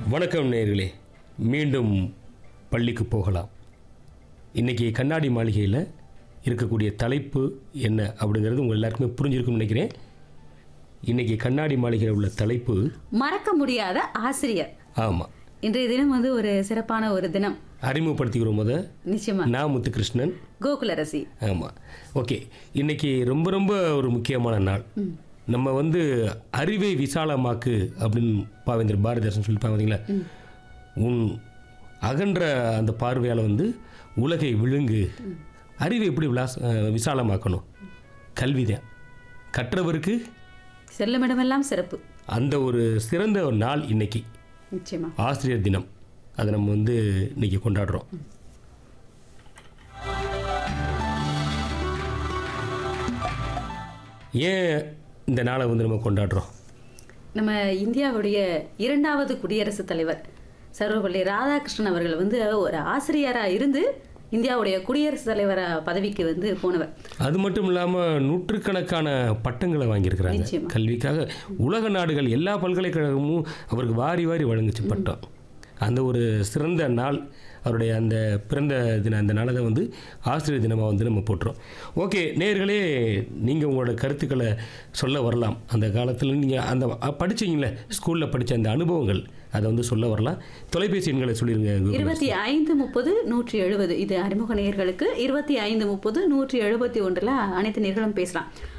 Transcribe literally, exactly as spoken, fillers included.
வணக்கம் நேயர்களே, மீண்டும் பள்ளிக்கு போகலாம். இன்றைக்கி கண்ணாடி மாளிகையில் இருக்கக்கூடிய தலைப்பு என்ன அப்படிங்கிறது உங்கள் எல்லாருக்குமே புரிஞ்சிருக்கும்னு நினைக்கிறேன். இன்றைக்கி கண்ணாடி மாளிகையில் உள்ள தலைப்பு மறக்க முடியாத ஆசிரியர். ஆமாம், இன்றைய தினம் வந்து ஒரு சிறப்பான ஒரு தினம். அறிமுகப்படுத்திக்கிறோம். முத நிச்சயமா நான் முத்துகிருஷ்ணன், கோகுலரசி. ஆமாம். ஓகே, இன்றைக்கி ரொம்ப ரொம்ப ஒரு முக்கியமான நாள். நம்ம வந்து அறிவை விசாலமாக்கு அப்படின்னு பாவேந்தர் பாரதிதாசன் சொல்லி பார்த்தீங்களா, உன் அகன்ற அந்த பார்வையால் வந்து உலகை விழுங்கு. அறிவை எப்படி விலாஸ் விசாலமாக்கணும்? கல்விதான். கற்றவருக்கு செல்லுமிடமெல்லாம் சிறப்பு. அந்த ஒரு சிறந்த ஒரு நாள் இன்னைக்கு நிச்சயமா ஆசிரியர் தினம். அதை நம்ம வந்து இன்னைக்கு கொண்டாடுறோம். ஏன் இந்த நாளை வந்து நம்ம கொண்டாடுறோம்? நம்ம இந்தியாவுடைய இரண்டாவது குடியரசுத் தலைவர் சர்வப்பள்ளி ராதாகிருஷ்ணன் அவர்கள் வந்து ஒரு ஆசிரியராக இருந்து இந்தியாவுடைய குடியரசுத் தலைவர் பதவிக்கு வந்து போனவர். அது மட்டும் இல்லாமல் நூற்றுக்கணக்கான பட்டங்களை வாங்கியிருக்கிறாங்க நிச்சயமா. கல்விக்காக. உலக நாடுகள் எல்லா பல்கலைக்கழகமும் அவருக்கு வாரி வாரி வழங்குச்சு பட்டம். அந்த ஒரு சிறந்த நாள் அவருடைய அந்த பிறந்த தினம். அந்த நாளை தான் வந்து ஆசிரியர் தினமாக வந்து நம்ம போட்டுறோம். ஓகே நேயர்களே, நீங்கள் உங்களோட கருத்துக்களை சொல்ல வரலாம். அந்த காலத்தில் நீங்கள் அந்த படிச்சீங்களே, ஸ்கூலில் படித்த அந்த அனுபவங்கள் அதை வந்து சொல்ல வரலாம். தொலைபேசி எண்களை சொல்லிடுங்க. இருபத்தி ஐந்து முப்பது நூற்றி எழுபது இது அறிமுக நேயர்களுக்கு. இருபத்தி ஐந்து முப்பது நூற்றி எழுபத்தி ஒன்றில் அனைத்து நேர்களும் பேசலாம்.